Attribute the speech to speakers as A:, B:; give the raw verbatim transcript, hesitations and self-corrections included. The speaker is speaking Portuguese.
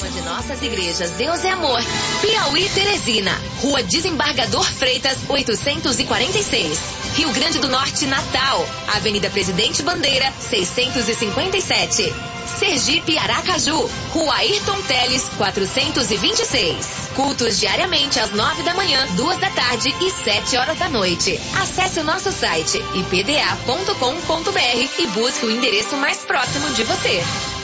A: uma de nossas igrejas, Deus é Amor, Piauí, Teresina, Rua Desembargador Freitas, oitocentos e quarenta e seis. Rio Grande do Norte, Natal, Avenida Presidente Bandeira, seiscentos e cinquenta e sete. Sergipe, Aracaju, Rua Ayrton Teles, quatrocentos e vinte e seis. Cultos diariamente às nove da manhã, duas da tarde e sete horas da noite. Acesse o nosso site i p d a ponto com ponto b r e busque o endereço mais próximo de você.